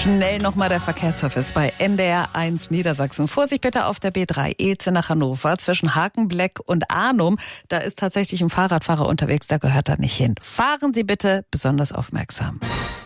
Schnell nochmal der Verkehrsservice bei NDR 1 Niedersachsen. Vorsicht bitte auf der B3 Elze nach Hannover zwischen Hakenbleck und Arnum. Da ist tatsächlich ein Fahrradfahrer unterwegs, der gehört da nicht hin. Fahren Sie bitte besonders aufmerksam.